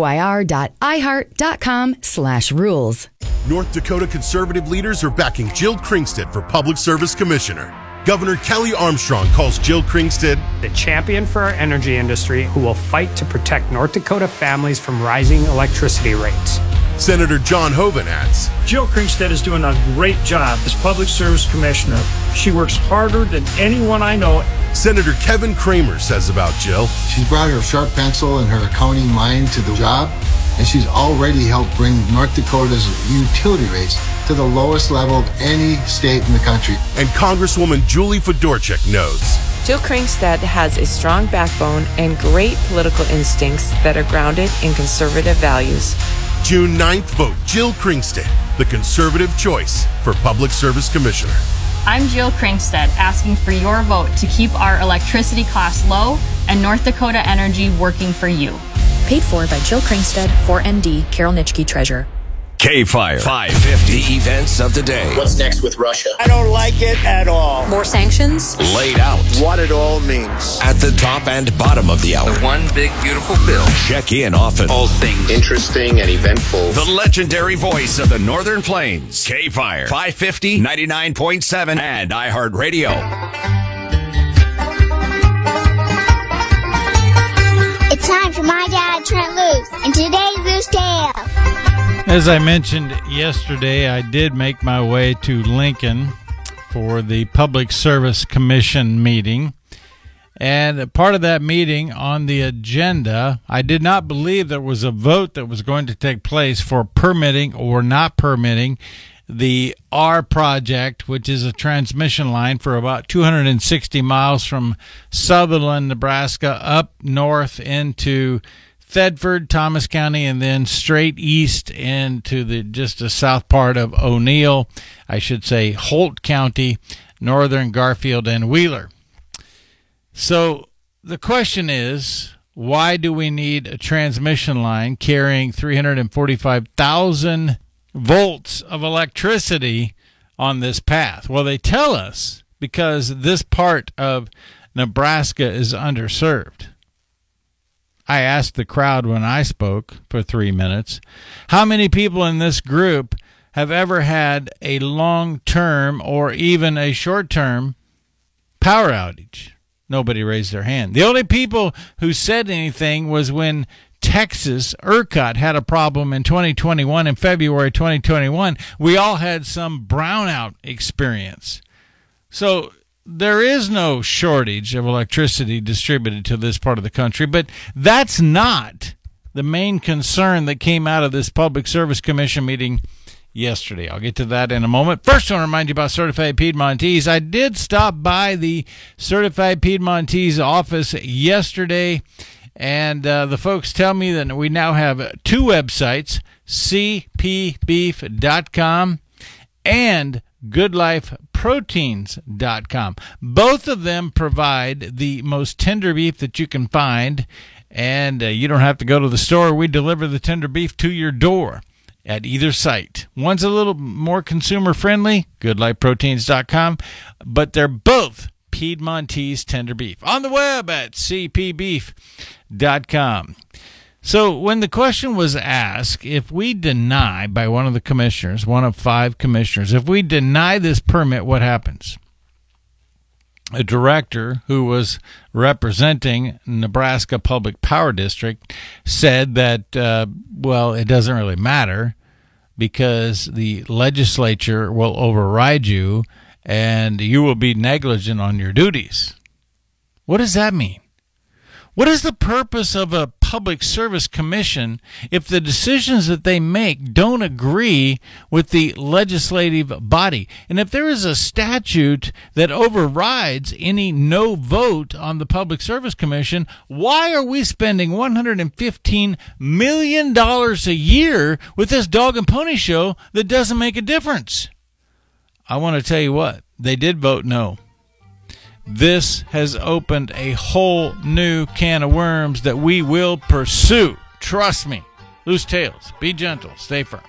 kfyr.iheart.com/rules. North Dakota conservative leaders are backing Jill Kringstad for Public Service Commissioner. Governor Kelly Armstrong calls Jill Kringstad the champion for our energy industry who will fight to protect North Dakota families from rising electricity rates. Senator John Hoeven adds, Jill Kringstad is doing a great job as Public Service Commissioner. She works harder than anyone I know. Senator Kevin Kramer says about Jill, she's brought her sharp pencil and her accounting mind to the job, and she's already helped bring North Dakota's utility rates to the lowest level of any state in the country. And Congresswoman Julie Fedorchak knows Jill Kringstad has a strong backbone and great political instincts that are grounded in conservative values. June 9th, vote Jill Kringstad, the conservative choice for Public Service Commissioner. I'm Jill Kringstad, asking for your vote to keep our electricity costs low and North Dakota Energy working for you. Paid for by Jill Kringstad, 4ND, Carol Nitschke, Treasurer. K-Fire 550 events of the day. What's next with Russia? I don't like it at all. More sanctions? Laid out. What it all means. At the top and bottom of the hour. The one big beautiful bill. Check in often. All things interesting and eventful. The legendary voice of the Northern Plains. K-Fire 550, 99.7 and iHeartRadio. It's time for my dad, Trent Loos, and today's Loose Tale. As I mentioned yesterday, I did make my way to Lincoln for the Public Service Commission meeting. And part of that meeting, on the agenda, I did not believe there was a vote that was going to take place for permitting or not permitting the R project, which is a transmission line for about 260 miles from Sutherland, Nebraska, up north into Thedford, Thomas County, and then straight east into just the south part of O'Neill, I should say Holt County, northern Garfield, and Wheeler. So the question is, why do we need a transmission line carrying 345,000 volts of electricity on this path? Well, they tell us because this part of Nebraska is underserved. I asked the crowd when I spoke for 3 minutes, how many people in this group have ever had a long-term or even a short-term power outage? Nobody raised their hand. The only people who said anything was when Texas, ERCOT, had a problem in 2021, in February 2021. We all had some brownout experience. So there is no shortage of electricity distributed to this part of the country, but that's not the main concern that came out of this Public Service Commission meeting yesterday. I'll get to that in a moment. First, I want to remind you about Certified Piedmontese. I did stop by the Certified Piedmontese office yesterday, and the folks tell me that we now have two websites, cpbeef.com and goodlifeproteins.com. Both of them provide the most tender beef that you can find, and you don't have to go to the store. We deliver the tender beef to your door at either site. One's a little more consumer-friendly, goodlifeproteins.com, but they're both Piedmontese tender beef. On the web at cpbeef.com. So when the question was asked, if we deny by one of the commissioners, one of 5 commissioners, if we deny this permit, what happens? A director who was representing Nebraska Public Power District said that, well, it doesn't really matter because the legislature will override you and you will be negligent on your duties. What does that mean? What is the purpose of a public service commission if the decisions that they make don't agree with the legislative body? And if there is a statute that overrides any no vote on the Public Service Commission, why are we spending $115 million a year with this dog and pony show that doesn't make a difference? I want to tell you what, they did vote no. This has opened a whole new can of worms that we will pursue. Trust me. Loose tails. Be gentle. Stay firm.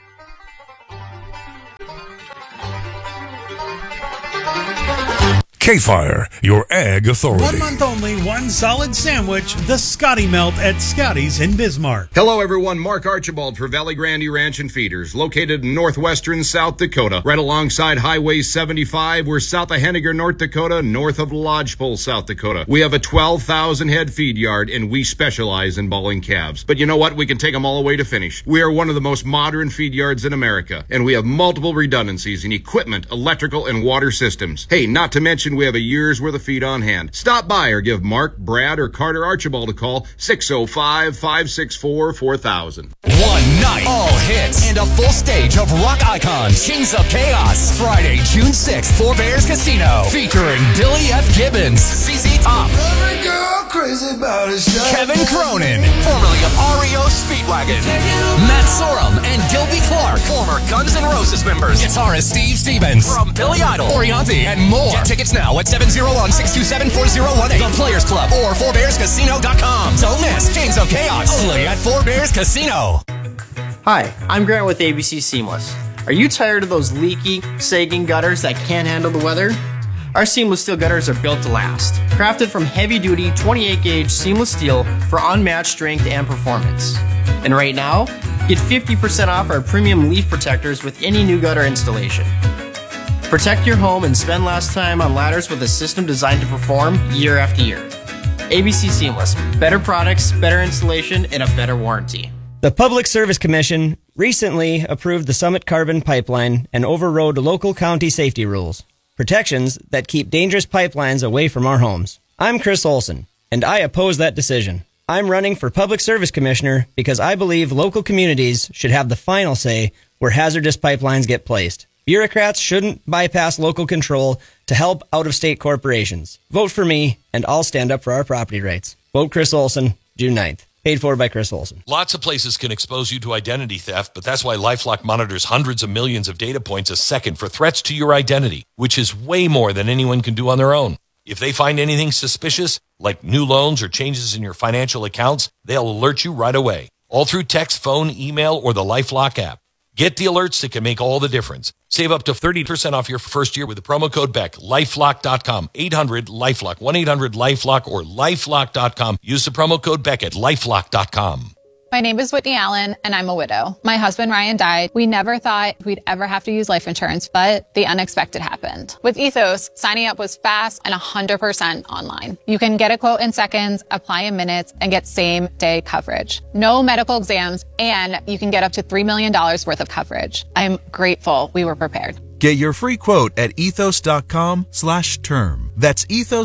K-Fire, your ag authority. 1 month only, one solid sandwich, the Scotty Melt at Scotty's in Bismarck. Hello everyone, Mark Archibald for Valley Grande Ranch and Feeders, located in northwestern South Dakota, right alongside Highway 75. We're south of Henniger, North Dakota, north of Lodgepole, South Dakota. We have a 12,000 head feed yard and we specialize in balling calves. But you know what? We can take them all the way to finish. We are one of the most modern feed yards in America, and we have multiple redundancies in equipment, electrical, and water systems. Hey, not to mention we have a year's worth of feed on hand. Stop by or give Mark, Brad, or Carter Archibald a call, 605-564-4000. One night, all hits, and a full stage of rock icons. Kings of Chaos, Friday, June 6th, Four Bears Casino, featuring Billy F. Gibbons, ZZ Top, Every girl crazy about it, Kevin Cronin, formerly of REO Speedwagon, Matt Sorum, and Gilby Clark, former Guns N' Roses members, guitarist Steve Stevens, from Billy Idol, Orianthi, and more. Get tickets now at 701-627-4018, The Players Club, or FourBearsCasino.com. Don't miss Kings of Chaos, only at Four Bears Casino. Hi, I'm Grant with ABC Seamless. Are you tired of those leaky, sagging gutters that can't handle the weather? Our seamless steel gutters are built to last. Crafted from heavy-duty 28-gauge seamless steel for unmatched strength and performance. And right now, get 50% off our premium leaf protectors with any new gutter installation. Protect your home and spend less time on ladders with a system designed to perform year after year. ABC Seamless. Better products, better installation, and a better warranty. The Public Service Commission recently approved the Summit Carbon Pipeline and overrode local county safety rules. Protections that keep dangerous pipelines away from our homes. I'm Chris Olson, and I oppose that decision. I'm running for Public Service Commissioner because I believe local communities should have the final say where hazardous pipelines get placed. Bureaucrats shouldn't bypass local control to help out-of-state corporations. Vote for me, and I'll stand up for our property rights. Vote Chris Olson, June 9th. Paid for by Chris Olson. Lots of places can expose you to identity theft, but that's why LifeLock monitors hundreds of millions of data points a second for threats to your identity, which is way more than anyone can do on their own. If they find anything suspicious, like new loans or changes in your financial accounts, they'll alert you right away, all through text, phone, email, or the LifeLock app. Get the alerts that can make all the difference. Save up to 30% off your first year with the promo code BECK. LifeLock.com. 800-LifeLock. 1-800-LifeLock or LifeLock.com. Use the promo code BECK at LifeLock.com. My name is Whitney Allen, and I'm a widow. My husband, Ryan, died. We never thought we'd ever have to use life insurance, but the unexpected happened. With Ethos, signing up was fast and 100% online. You can get a quote in seconds, apply in minutes, and get same-day coverage. No medical exams, and you can get up to $3 million worth of coverage. I'm grateful we were prepared. Get your free quote at ethos.com/term. That's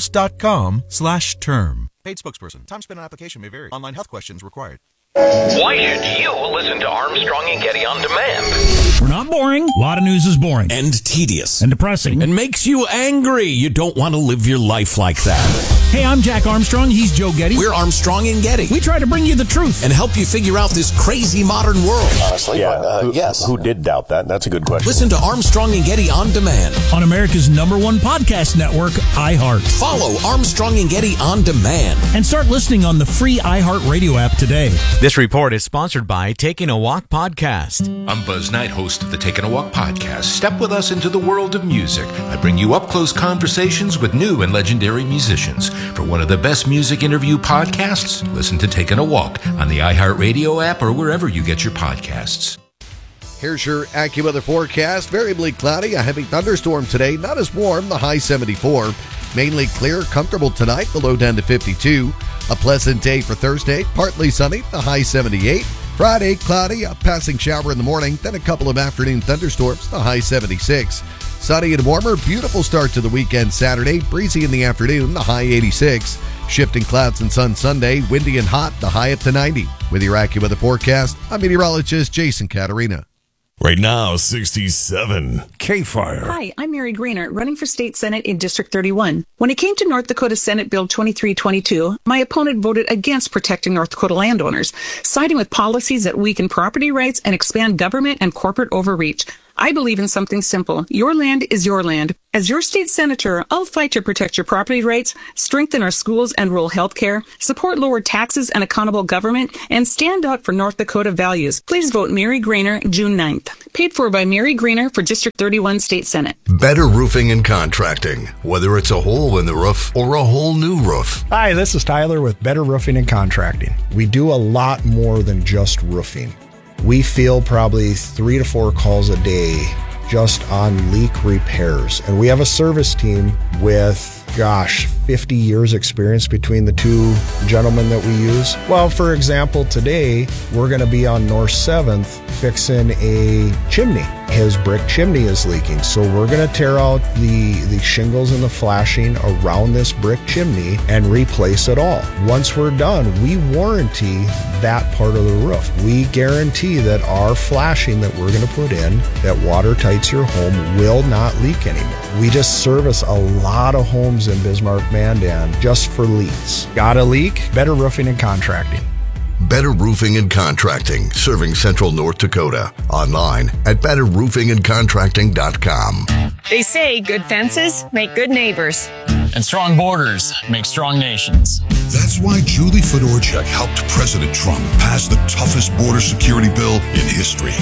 ethos.com/term. Paid spokesperson. Time spent on application may vary. Online health questions required. Why should you listen to Armstrong and Getty on demand? We're not boring. A lot of news is boring. And tedious. And depressing. And makes you angry. You don't want to live your life like that. Hey, I'm Jack Armstrong. He's Joe Getty. We're Armstrong and Getty. We try to bring you the truth. And help you figure out this crazy modern world. Honestly, yeah, yes. Who did doubt that? That's a good question. Listen to Armstrong and Getty on demand. On America's #1 podcast network, iHeart. Follow Armstrong and Getty on demand. And start listening on the free iHeart Radio app today. This report is sponsored by Taking a Walk Podcast. I'm Buzz Knight, host of the Taking a Walk Podcast. Step with us into the world of music. I bring you up-close conversations with new and legendary musicians. For one of the best music interview podcasts, listen to Taking a Walk on the iHeartRadio app or wherever you get your podcasts. Here's your AccuWeather forecast. Variably cloudy, a heavy thunderstorm today. Not as warm, the high 74. Mainly clear, comfortable tonight, the low down to 52. A pleasant day for Thursday, partly sunny, the high 78. Friday, cloudy, a passing shower in the morning, then a couple of afternoon thunderstorms, the high 76. Sunny and warmer, beautiful start to the weekend Saturday, breezy in the afternoon, the high 86. Shifting clouds and sun Sunday, windy and hot, the high up to 90. With your AccuWeather forecast, I'm meteorologist Jason Caterina. Right now, 67. K-Fire. Hi, I'm Mary Greener, running for State Senate in District 31. When it came to North Dakota Senate Bill 2322, my opponent voted against protecting North Dakota landowners, siding with policies that weaken property rights and expand government and corporate overreach. I believe in something simple. Your land is your land. As your state senator, I'll fight to protect your property rights, strengthen our schools and rural health care, support lower taxes and accountable government, and stand up for North Dakota values. Please vote Mary Greener June 9th. Paid for by Mary Greener for District 31 State Senate. Better Roofing and Contracting. Whether it's a hole in the roof or a whole new roof. Hi, this is Tyler with Better Roofing and Contracting. We do a lot more than just roofing. We field probably 3 to 4 calls a day just on leak repairs. And we have a service team with, 50 years experience between the two gentlemen that we use. Well, for example, today we're going to be on North 7th fixing a chimney. His brick chimney is leaking. So we're going to tear out the shingles and the flashing around this brick chimney and replace it all. Once we're done, we warranty that part of the roof. We guarantee that our flashing that we're going to put in that watertights your home will not leak anymore. We just service a lot of homes in Bismarck-Mandan just for leaks. Got a leak? Better Roofing and Contracting. Better Roofing and Contracting, serving Central North Dakota. Online at betterroofingandcontracting.com. They say good fences make good neighbors. And strong borders make strong nations. That's why Julie Fedorchak helped President Trump pass the toughest border security bill in history.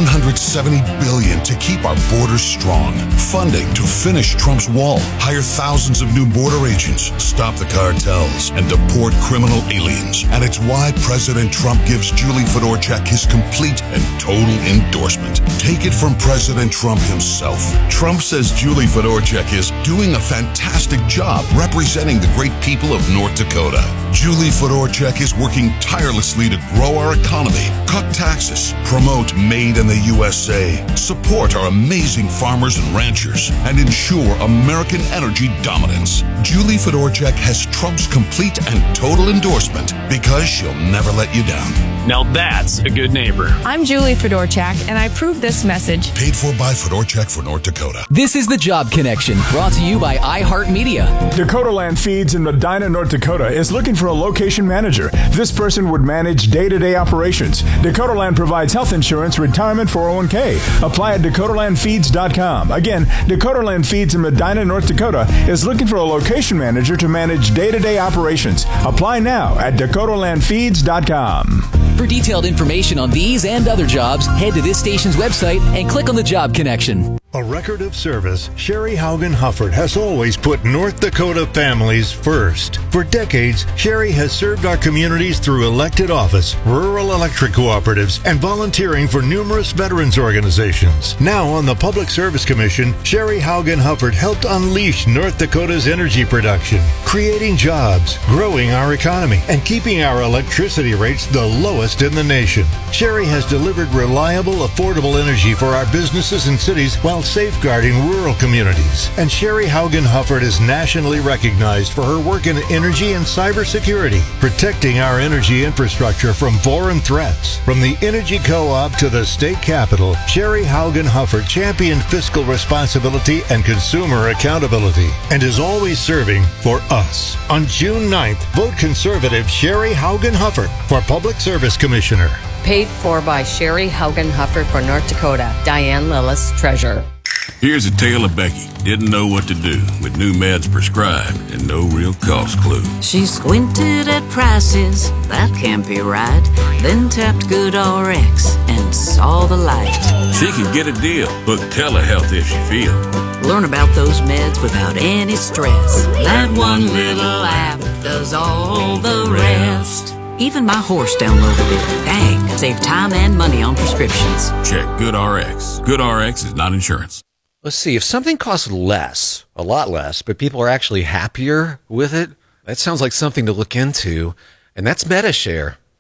$170 billion to keep our borders strong. Funding to finish Trump's wall, hire thousands of new border agents, stop the cartels, and deport criminal aliens. And it's why President Trump gives Julie Fedorchak his complete and total endorsement. Take it from President Trump himself. Trump says Julie Fedorchak is doing a fantastic job representing the great people of North Dakota. Julie Fedorchak is working tirelessly to grow our economy, cut taxes, promote Made in the USA, support our amazing farmers and ranchers, and ensure American energy dominance. Julie Fedorchak has Trump's complete and total endorsement because she'll never let you down. Now that's a good neighbor. I'm Julie Fedorchak, and I approve this message. Paid for by Fedorchak for North Dakota. This is the Job Connection, brought to you by iHeartMedia. Dakota Land Feeds in Medina, North Dakota is looking for a location manager. This person would manage day-to-day operations. Dakota Land provides health insurance, retirement, 401k. Apply at DakotaLandFeeds.com. Again, Dakota Land Feeds in Medina, North Dakota is looking for a location manager to manage day-to-day operations. Apply now at DakotaLandFeeds.com. For detailed information on these and other jobs, head to this station's website and click on the Job Connection. A record of service, Sherry Haugen Hufford has always put North Dakota families first. For decades, Sherry has served our communities through elected office, rural electric cooperatives, and volunteering for numerous veterans organizations. Now on the Public Service Commission, Sherry Haugen Hufford helped unleash North Dakota's energy production, creating jobs, growing our economy, and keeping our electricity rates the lowest in the nation. Sherry has delivered reliable, affordable energy for our businesses and cities while safeguarding rural communities. And Sherry Haugen Hufford is nationally recognized for her work in energy and cybersecurity, protecting our energy infrastructure from foreign threats. From the Energy Co-op to the state capitol, Sherry Haugen Hufford championed fiscal responsibility and consumer accountability and is always serving for us. On June 9th, vote conservative Sherry Haugen Hufford for Public Service Commissioner. Paid for by Sherry Haugen Hufford for North Dakota. Diane Lillis, Treasurer. Here's a tale of Becky. Didn't know what to do with new meds prescribed and no real cost clue. She squinted at prices, that can't be right. Then tapped GoodRx and saw the light. She can get a deal. Book telehealth if she feels. Learn about those meds without any stress. That one little app does all the rest. Even my horse downloaded it. Dang, save time and money on prescriptions. Check GoodRx. GoodRx is not insurance. Let's see, if something costs less, a lot less, but people are actually happier with it, that sounds like something to look into, and that's Metashare.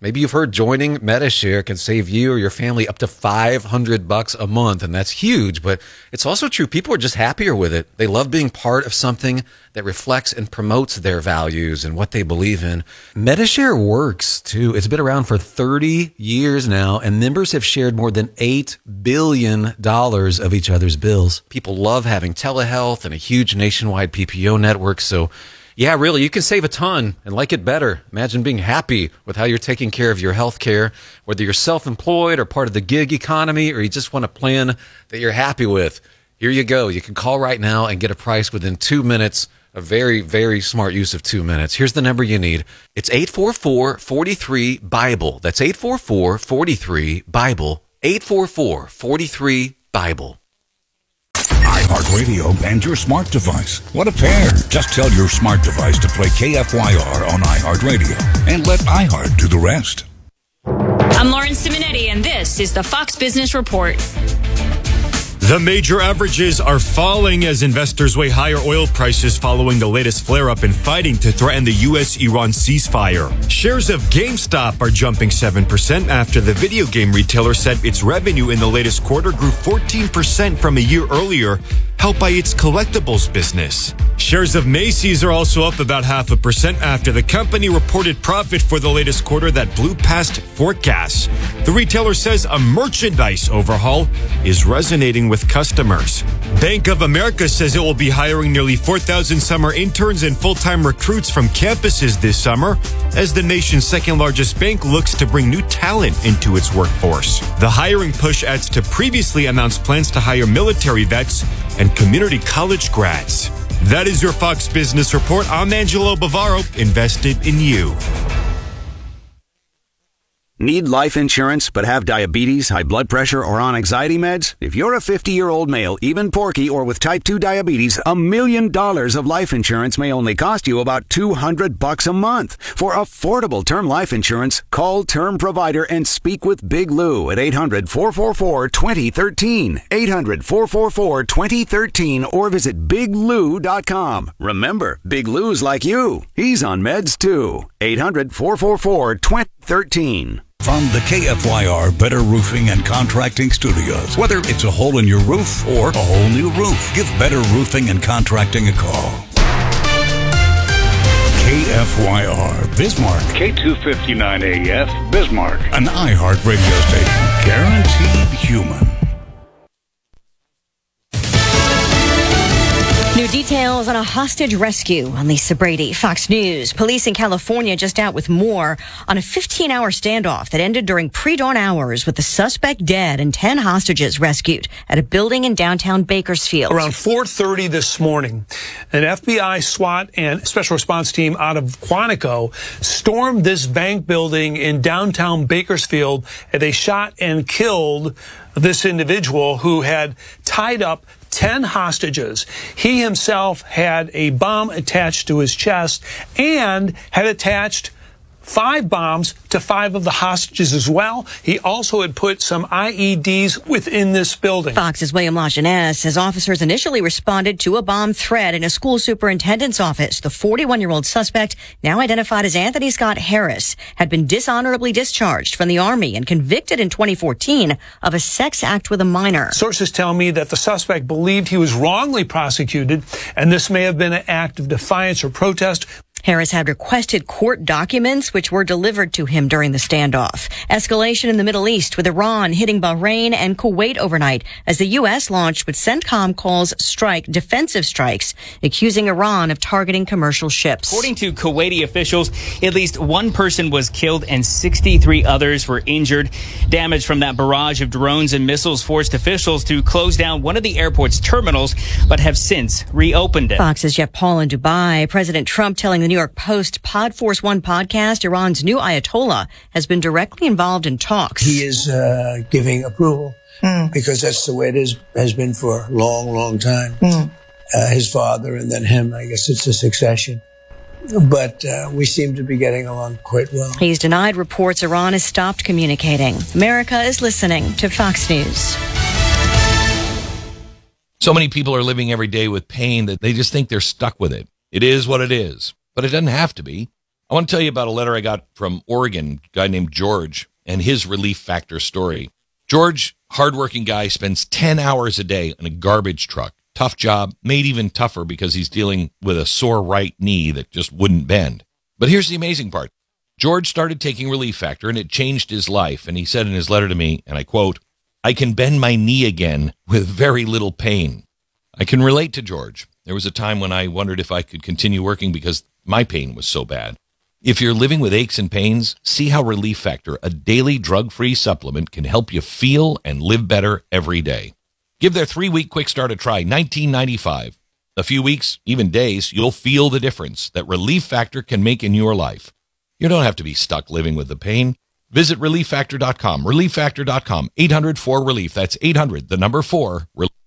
Maybe you've heard joining Medi-Share can save you or your family up to $500 a month, and that's huge, but it's also true. People are just happier with it. They love being part of something that reflects and promotes their values and what they believe in. Medi-Share works, too. It's been around for 30 years now, and members have shared more than $8 billion of each other's bills. People love having telehealth and a huge nationwide PPO network, so yeah, really, you can save a ton and like it better. Imagine being happy with how you're taking care of your health care, whether you're self-employed or part of the gig economy, or you just want a plan that you're happy with. Here you go. You can call right now and get a price within 2 minutes. A very, very smart use of 2 minutes. Here's the number you need. It's 844-43-BIBLE. That's 844-43-BIBLE. 844-43-BIBLE. iHeartRadio and your smart device. What a pair. Just tell your smart device to play KFYR on iHeartRadio and let iHeart do the rest. I'm Lauren Simonetti, and this is the Fox Business Report. The major averages are falling as investors weigh higher oil prices following the latest flare-up in fighting to threaten the U.S.-Iran ceasefire. Shares of GameStop are jumping 7% after the video game retailer said its revenue in the latest quarter grew 14% from a year earlier, helped by its collectibles business. Shares of Macy's are also up about 0.5% after the company reported profit for the latest quarter that blew past forecasts. The retailer says a merchandise overhaul is resonating with customers. Bank of America says it will be hiring nearly 4,000 summer interns and full-time recruits from campuses this summer as the nation's second largest bank looks to bring new talent into its workforce. The hiring push adds to previously announced plans to hire military vets and community college grads. That is your Fox Business Report. I'm Angelo Bavaro, invested in you. Need life insurance but have diabetes, high blood pressure, or on anxiety meds? If you're a 50-year-old male, even porky, or with type 2 diabetes, $1 million of life insurance may only cost you about $200 a month. For affordable term life insurance, call Term Provider and speak with Big Lou at 800-444-2013. 800-444-2013 or visit biglou.com. Remember, Big Lou's like you. He's on meds too. 800-444-2013. From the KFYR Better Roofing and Contracting Studios. Whether it's a hole in your roof or a whole new roof, give Better Roofing and Contracting a call. KFYR Bismarck. K259AF Bismarck. An iHeart radio station. Guaranteed human. New details on a hostage rescue on Lisa Brady, Fox News. Police in California just out with more on a 15-hour standoff that ended during pre-dawn hours with the suspect dead and 10 hostages rescued at a building in downtown Bakersfield. Around 4:30 this morning, an FBI, SWAT, and special response team out of Quantico stormed this bank building in downtown Bakersfield, and they shot and killed this individual who had tied up 10 hostages. He himself had a bomb attached to his chest and had attached 5 bombs to 5 of the hostages as well. He also had put some IEDs within this building. Fox's William Lajeunesse says officers initially responded to a bomb threat in a school superintendent's office. The 41-year-old suspect, now identified as Anthony Scott Harris, had been dishonorably discharged from the Army and convicted in 2014 of a sex act with a minor. Sources tell me that the suspect believed he was wrongly prosecuted, and this may have been an act of defiance or protest. Harris had requested court documents which were delivered to him during the standoff. Escalation in the Middle East with Iran hitting Bahrain and Kuwait overnight as the U.S. launched what CENTCOM calls defensive strikes, accusing Iran of targeting commercial ships. According to Kuwaiti officials, at least one person was killed and 63 others were injured. Damage from that barrage of drones and missiles forced officials to close down one of the airport's terminals, but have since reopened it. Fox's Jeff Paul in Dubai. President Trump telling the New York Post Podforce One podcast Iran's new Ayatollah has been directly involved in talks. He is giving approval because that's the way it has been for a long, long time. His father and then him, I guess it's a succession. But we seem to be getting along quite well. He's denied reports Iran has stopped communicating. America is listening to Fox News. So many people are living every day with pain that they just think they're stuck with it. It is what it is. But it doesn't have to be. I want to tell you about a letter I got from Oregon, a guy named George, and his Relief Factor story. George, hardworking guy, spends 10 hours a day in a garbage truck. Tough job, made even tougher because he's dealing with a sore right knee that just wouldn't bend. But here's the amazing part. George started taking Relief Factor, and it changed his life. And he said in his letter to me, and I quote, "I can bend my knee again with very little pain." I can relate to George. There was a time when I wondered if I could continue working because my pain was so bad. If you're living with aches and pains, see how Relief Factor, a daily drug-free supplement, can help you feel and live better every day. Give their 3-week quick start a try, $19.95. A few weeks, even days, you'll feel the difference that Relief Factor can make in your life. You don't have to be stuck living with the pain. Visit ReliefFactor.com, ReliefFactor.com, 800-4-RELIEF. That's 800, the number 4, RELIEF.